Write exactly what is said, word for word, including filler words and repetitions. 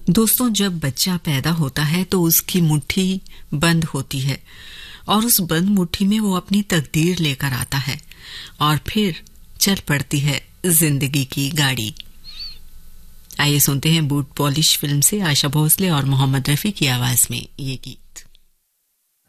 दोस्तों, जब बच्चा पैदा होता है तो उसकी मुट्ठी बंद होती है और उस बंद मुट्ठी में वो अपनी तकदीर लेकर आता है और फिर चल पड़ती है जिंदगी की गाड़ी। आइए सुनते हैं बूट पॉलिश फिल्म से आशा भोसले और मोहम्मद रफी की आवाज में ये गीत।